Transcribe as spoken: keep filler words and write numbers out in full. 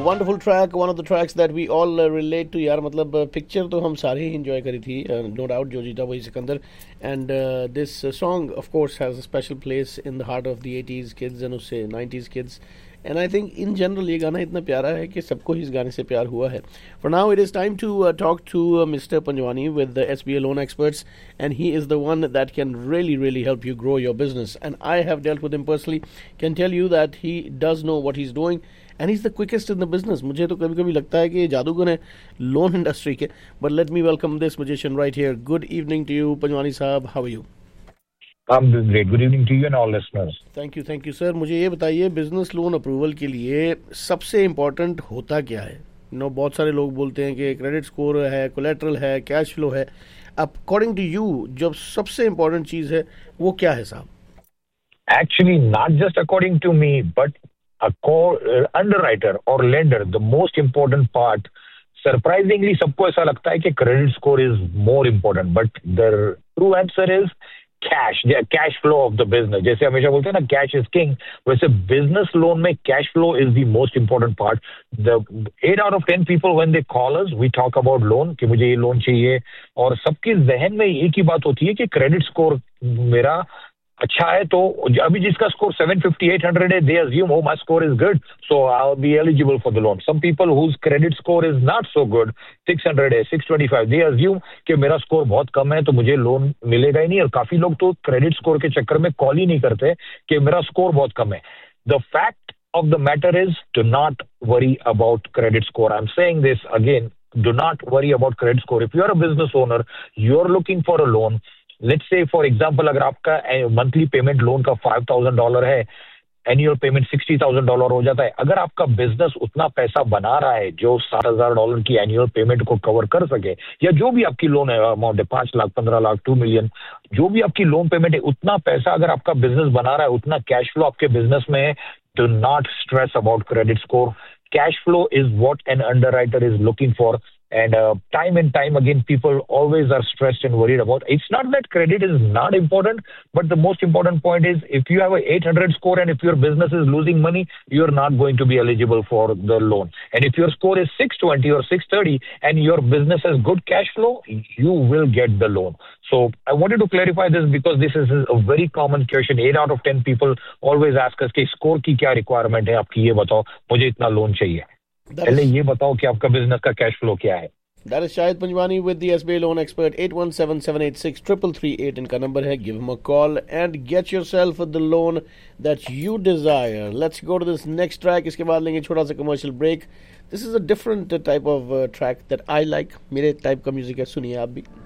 wonderful track, one of the tracks that we all uh, relate to यार मतलब picture तो हम सारे ही enjoy करी थी, no doubt जो जीता वही Sikandar, and uh, this uh, song of course has a special place in the heart of the eighties kids and उससे nineties kids, and I think in general ये गाना इतना प्यारा है कि सबको ही इस गाने से प्यार हुआ है. For now it is time to uh, talk to uh, Mister Panjwani with the S B A Loan Experts, and he is the one that can really really help you grow your business, and I have dealt with him personally, can tell you that he does know what he's doing. And he's the quickest in the business. मुझे तो कभी-कभी लगता है कि ये जादूगर है loan industry के. But let me welcome this magician right here. Good evening to you, Panjwani साहब. How are you? I'm doing great. Good evening to you and all listeners. Thank you, thank you, sir. मुझे ये बताइए business loan approval के लिए सबसे important होता क्या है? नो बहुत सारे लोग बोलते हैं कि क्रेडिट स्कोर है, कोलेट्रल है, कैश फ्लो है. अकॉर्डिंग टू यू जो सबसे इम्पोर्टेंट चीज है वो क्या है साहब? Actually, not just according to me, but a core uh, underwriter or lender, the most important part, surprisingly सबको ऐसा लगता है कि credit score is more important, but the true answer is cash, the cash flow of the business. जैसे हमेशा बोलते हैं ना cash is king, वैसे business loan में cash flow is the most important part. The eight out of ten people when they call us, we talk about loan कि मुझे ये लोन चाहिए, और सबके जहन में एक ही बात होती है कि credit score मेरा अच्छा है, तो अभी जिसका score seven fifty, eight hundred है, they assume oh my score is good, so I'll be eligible for the loan. Some people whose credit score is not so good, six hundred है, six twenty-five, they assume कि मेरा score बहुत कम है तो मुझे loan मिलेगा ही नहीं, और काफी लोग तो क्रेडिट स्कोर के चक्कर में कॉल ही नहीं करते कि मेरा स्कोर बहुत कम है. The fact of the matter is do not worry about credit score. I'm saying this again, do not worry about credit score. If you're a business owner, you're looking for a loan. Let's say for example अगर आपका monthly payment loan का five thousand dollar है, annual payment sixty thousand dollar हो जाता है. अगर आपका business उतना पैसा बना रहा है जो सात हजार डॉलर की एनुअल पेमेंट को कवर कर सके, या जो भी आपकी लोन है अमाउंट है पांच लाख पंद्रह लाख टू मिलियन, जो भी आपकी लोन पेमेंट है, उतना पैसा अगर आपका बिजनेस बना रहा है, उतना कैश फ्लो आपके बिजनेस में है, do not stress about credit score. Cash flow is what an underwriter is looking for. And uh, time and time again, people always are stressed and worried about. It's not that credit is not important, but the most important point is if you have a eight hundred score and if your business is losing money, you're not going to be eligible for the loan. And if your score is six twenty or six thirty and your business has good cash flow, you will get the loan. So I wanted to clarify this because this is a very common question. eight out of ten people always ask us कि score की क्या requirement है आपकी, ये बताओ मुझे इतना loan चाहिए. पहले ये बताओ कि आपका बिजनेस का कैश फ्लो क्या है. That is Shahid Panjwani with the S B A Loan Expert. Eight one seven, seven eight six, three three three eight इनका नंबर है. Give him a call and get yourself the loan that you desire. Let's go to this next track. इसके बाद लेंगे छोटा सा commercial break. This is a different type of uh, track that I like. मेरे type का music है, सुनिए आप भी.